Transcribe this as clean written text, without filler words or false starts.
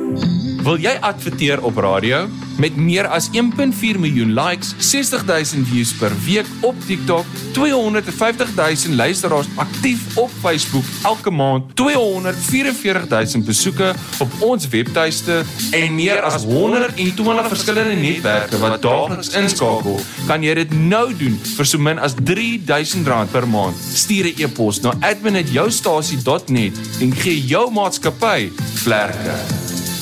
Wil jy adverteer op radio? Met meer as 1.4 miljoen likes, 60,000 views per week op TikTok, 250,000 luisteraars aktief op Facebook elke maand, 244,000 besoeke op ons webtuiste en meer as 120 verskillende netwerke wat daagliks inskakel, kan jy dit nou doen vir so min as R3,000 per maand. Stuur 'n e-pos na admin@joustasie.net en gee jou maatskappy vlerke.